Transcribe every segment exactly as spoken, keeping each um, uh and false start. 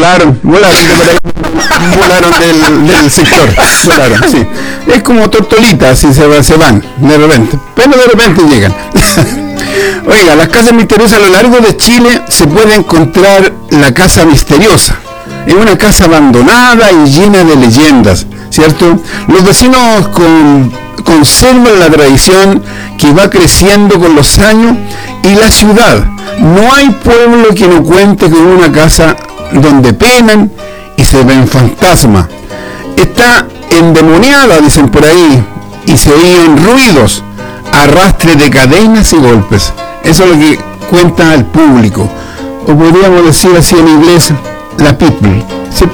volaron, volaron de por ahí, volaron del, del sector, volaron, sí. Es como tortolitas, si se, se van de repente, pero de repente llegan. Oiga, las casas misteriosas a lo largo de Chile se puede encontrar la casa misteriosa. Es una casa abandonada y llena de leyendas, ¿cierto? Los vecinos con, conservan la tradición que va creciendo con los años y la ciudad. No hay pueblo que no cuente con una casa donde penan y se ven fantasmas. Está endemoniada, dicen por ahí, y se oyen ruidos, arrastre de cadenas y golpes. Eso es lo que cuenta el público. O podríamos decir así en inglés, la people. ¿Sí?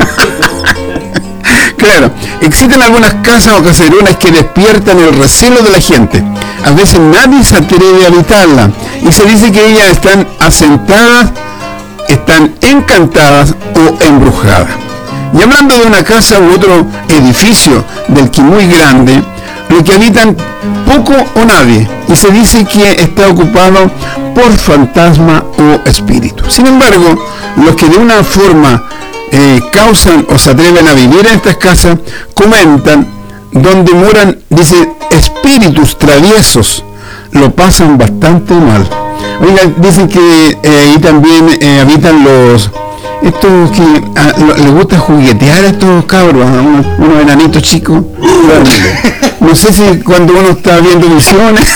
Claro, existen algunas casas o caserolas que despiertan el recelo de la gente. A veces nadie se atreve a habitarla y se dice que ellas están asentadas, están encantadas o embrujadas. Y hablando de una casa u otro edificio del que muy grande, lo que habitan poco o nadie, y se dice que está ocupado por fantasma o espíritu. Sin embargo, los que de una forma eh, causan o se atreven a vivir en estas casas, comentan donde moran, dice, espíritus traviesos, lo pasan bastante mal. Oiga, dicen que eh, ahí también eh, habitan los estos que a, lo, les gusta juguetear a estos cabros, a unos, unos enanitos chicos. No sé si cuando uno está viendo visiones.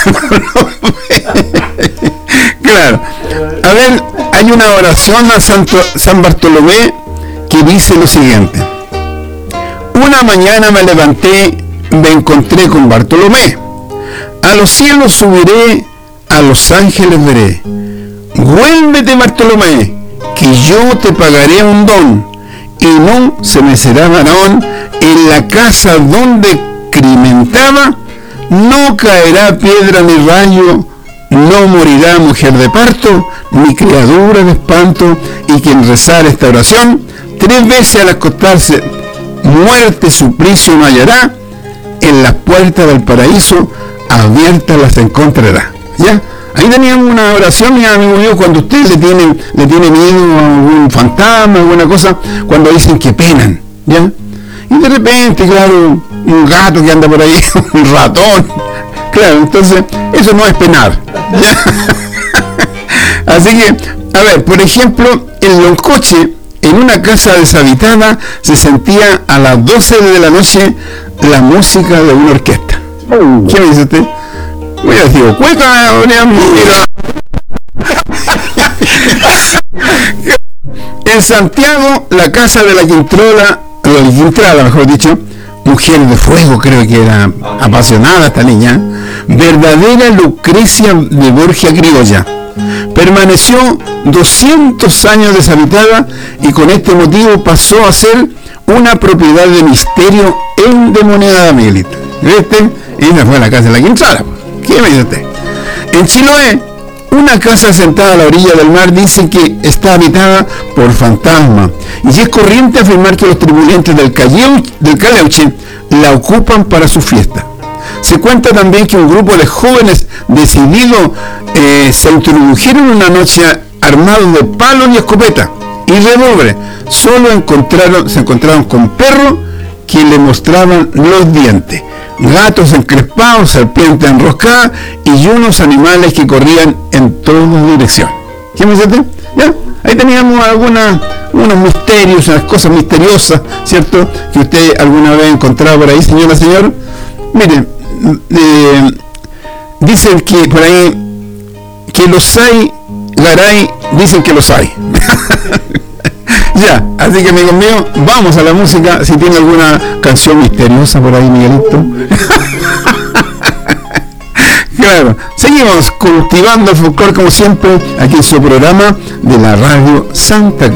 Claro. A ver, hay una oración a Santo, San Bartolomé que dice lo siguiente: una mañana me levanté, me encontré con Bartolomé. A los cielos subiré, a los ángeles veré. Vuélvete, Bartolomé, que yo te pagaré un don, y no se me será varón en la casa donde crimentaba, no caerá piedra ni rayo, no morirá mujer de parto, ni criatura de espanto, y quien rezara esta oración, tres veces al acostarse, muerte suplicio no hallará, en las puertas del paraíso, abiertas las encontrará. ¿Ya? Ahí teníamos una oración, mi amigo mío, cuando usted le tiene, le tiene miedo a algún fantasma, alguna cosa, cuando dicen que penan, ¿ya? Y de repente, claro, un gato que anda por ahí, un ratón, claro, entonces, eso no es penar, ¿ya? Así que, a ver, por ejemplo, en Loncoche, en una casa deshabitada, se sentía a las doce de la noche la música de una orquesta. ¿Qué me dice usted? Voy a decir, cueca, en Santiago, la casa de la Quintrola, la Quintrala, mejor dicho, mujer de fuego, creo que era apasionada esta niña, verdadera Lucrecia de Borgia criolla, permaneció doscientos años deshabitada y con este motivo pasó a ser una propiedad de misterio endemoniada, Miguelito. ¿Viste? Esa fue la casa de la Quintrala. ¿Qué me dice usted? En Chiloé, una casa sentada a la orilla del mar dice que está habitada por fantasmas, y es corriente afirmar que los tripulares del, del Caleuche la ocupan para su fiesta. Se cuenta también que un grupo de jóvenes decididos eh, se introdujeron una noche armados de palos y escopeta y revólveres. Solo encontraron, se encontraron con perros que le mostraban los dientes, gatos encrespados, serpientes enroscadas y unos animales que corrían en todas direcciones. ¿Qué me dice? ¿Ya? Ahí teníamos algunas, unos misterios, unas cosas misteriosas, ¿cierto? Que usted alguna vez ha encontrado por ahí, señora, señor. Mire, eh, dicen que por ahí, que los hay, Garay, dicen que los hay. Ya, así que amigos míos, vamos a la música. Si tiene alguna canción misteriosa por ahí, Miguelito. Claro, seguimos cultivando el folclore como siempre aquí en su programa de la radio Santa Cruz.